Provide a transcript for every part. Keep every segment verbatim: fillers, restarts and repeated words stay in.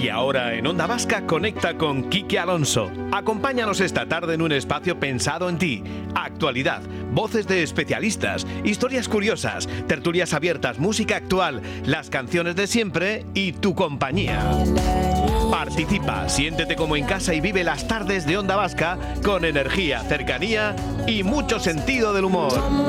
Y ahora en Onda Vasca conecta con Quique Alonso. Acompáñanos esta tarde en un espacio pensado en ti. Actualidad, voces de especialistas, historias curiosas, tertulias abiertas, música actual, las canciones de siempre y tu compañía. Participa, siéntete como en casa y vive las tardes de Onda Vasca con energía, cercanía y mucho sentido del humor.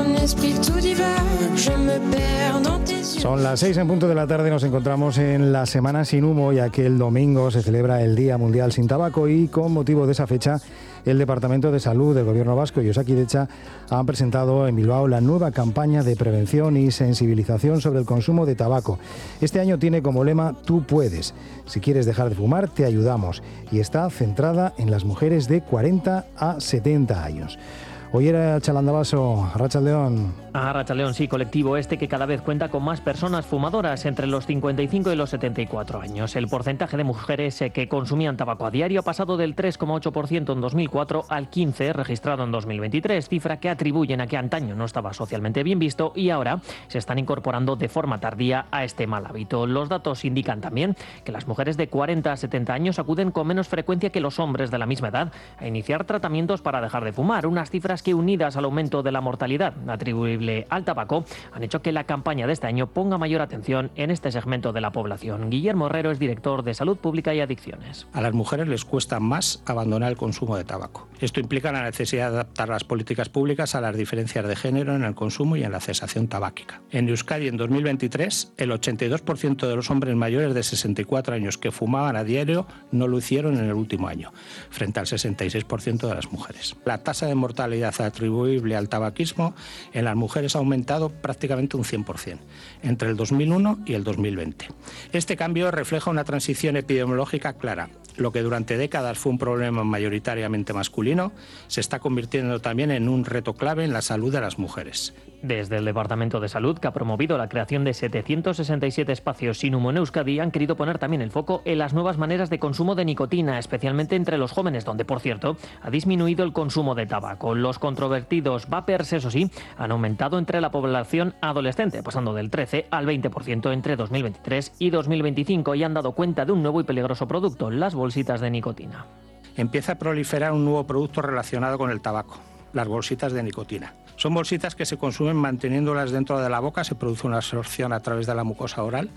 Son las seis en punto de la tarde, nos encontramos en la Semana Sin Humo, ya que el domingo se celebra el Día Mundial Sin Tabaco y con motivo de esa fecha el Departamento de Salud del Gobierno Vasco y Osakidetza han presentado en Bilbao la nueva campaña de prevención y sensibilización sobre el consumo de tabaco. Este año tiene como lema Tú puedes. Si quieres dejar de fumar, te ayudamos. Y está centrada en las mujeres de cuarenta a setenta años. Hoy era Chalandabaso, Arratsaldeon. Arratsaldeon, sí, colectivo este que cada vez cuenta con más personas fumadoras entre los cincuenta y cinco y los setenta y cuatro años. El porcentaje de mujeres que consumían tabaco a diario ha pasado del tres coma ocho por ciento en dos mil cuatro al quince por ciento registrado en dos mil veintitrés, cifra que atribuyen a que antaño no estaba socialmente bien visto y ahora se están incorporando de forma tardía a este mal hábito. Los datos indican también que las mujeres de cuarenta a setenta años acuden con menos frecuencia que los hombres de la misma edad a iniciar tratamientos para dejar de fumar, unas cifras que unidas al aumento de la mortalidad atribuible al tabaco han hecho que la campaña de este año ponga mayor atención en este segmento de la población. Guillermo Herrero es director de Salud Pública y Adicciones. A las mujeres les cuesta más abandonar el consumo de tabaco. Esto implica la necesidad de adaptar las políticas públicas a las diferencias de género en el consumo y en la cesación tabáquica. En Euskadi en dos mil veintitrés, el ochenta y dos por ciento de los hombres mayores de sesenta y cuatro años que fumaban a diario no lo hicieron en el último año, frente al sesenta y seis por ciento de las mujeres. La tasa de mortalidad atribuible al tabaquismo en las mujeres ha aumentado prácticamente un cien por ciento entre el dos mil uno y el dos mil veinte. Este cambio refleja una transición epidemiológica clara. Lo que durante décadas fue un problema mayoritariamente masculino se está convirtiendo también en un reto clave en la salud de las mujeres. Desde el Departamento de Salud, que ha promovido la creación de setecientos sesenta y siete espacios sin humo en Euskadi, han querido poner también el foco en las nuevas maneras de consumo de nicotina, especialmente entre los jóvenes, donde, por cierto, ha disminuido el consumo de tabaco. Los controvertidos vapers, eso sí, han aumentado entre la población adolescente, pasando del trece al veinte por ciento entre dos mil veintitrés y dos mil veinticinco, y han dado cuenta de un nuevo y peligroso producto, las bolsitas de nicotina. Empieza a proliferar un nuevo producto relacionado con el tabaco, las bolsitas de nicotina. Son bolsitas que se consumen manteniéndolas dentro de la boca, se produce una absorción a través de la mucosa oral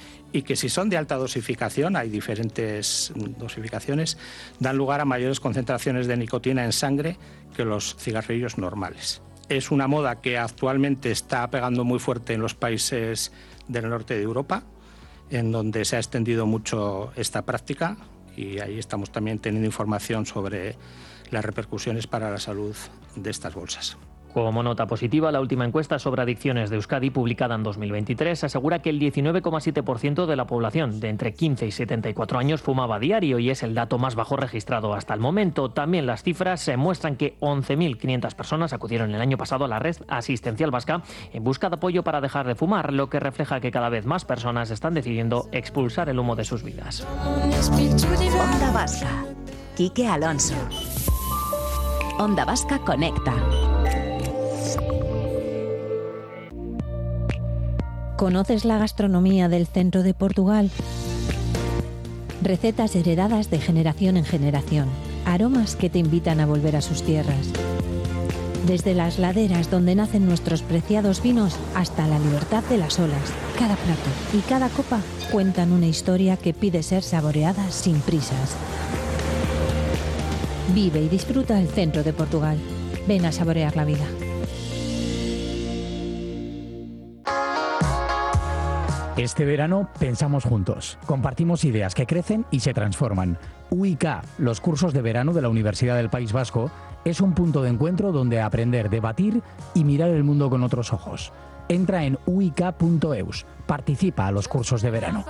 y que si son de alta dosificación, hay diferentes dosificaciones, dan lugar a mayores concentraciones de nicotina en sangre que los cigarrillos normales. Es una moda que actualmente está pegando muy fuerte en los países del norte de Europa, en donde se ha extendido mucho esta práctica y ahí estamos también teniendo información sobre las repercusiones para la salud de estas bolsas. Como nota positiva, la última encuesta sobre adicciones de Euskadi, publicada en dos mil veintitrés, asegura que el diecinueve coma siete por ciento de la población de entre quince y setenta y cuatro años fumaba a diario y es el dato más bajo registrado hasta el momento. También las cifras se muestran que once mil quinientas personas acudieron el año pasado a la red asistencial vasca en busca de apoyo para dejar de fumar, lo que refleja que cada vez más personas están decidiendo expulsar el humo de sus vidas. Onda Vasca, Quique Alonso. Onda Vasca conecta. ¿Conoces la gastronomía del centro de Portugal? Recetas heredadas de generación en generación, aromas que te invitan a volver a sus tierras. Desde las laderas donde nacen nuestros preciados vinos hasta la libertad de las olas, cada plato y cada copa cuentan una historia que pide ser saboreada sin prisas. Vive y disfruta el centro de Portugal. Ven a saborear la vida. Este verano pensamos juntos, compartimos ideas que crecen y se transforman. U I K, los cursos de verano de la Universidad del País Vasco, es un punto de encuentro donde aprender, debatir y mirar el mundo con otros ojos. Entra en u i k punto e u s, participa a los cursos de verano.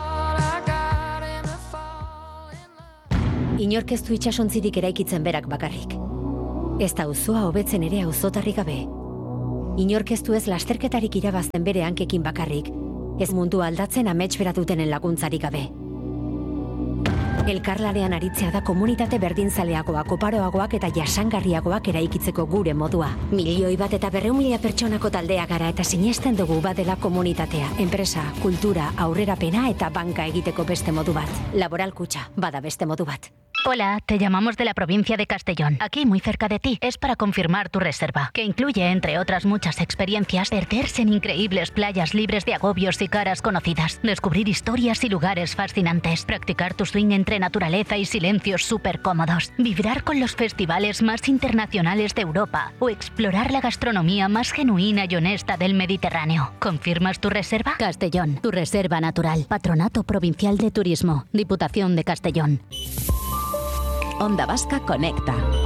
Inork ez du itsasontzirik eraikitzen berak bakarrik. Ez da auzoa hobetzen ere auzotarrik gabe. Inork ez du ez lasterketarik irabazten bere hankekin bakarrik. Ez mundu aldatzen amets bera dutenen laguntzarik gabe. Elkarlanean aritzea da komunitate berdinzaleagoak, oparoagoak eta jasangarriagoak eraikitzeko gure modua. Milioi bat eta berreun mila pertsonako taldea gara eta sinesten dugu badela komunitatea, enpresa, kultura, aurrerapena eta banka egiteko beste modu bat. Laboral Kutxa, bada beste modu bat. Hola, te llamamos de la provincia de Castellón, aquí muy cerca de ti. Es para confirmar tu reserva, que incluye, entre otras muchas experiencias, perderse en increíbles playas libres de agobios y caras conocidas, descubrir historias y lugares fascinantes, practicar tu swing entre naturaleza y silencios súper cómodos, vibrar con los festivales más internacionales de Europa o explorar la gastronomía más genuina y honesta del Mediterráneo. ¿Confirmas tu reserva? Castellón, tu reserva natural. Patronato Provincial de Turismo, Diputación de Castellón. Onda Vasca Conecta.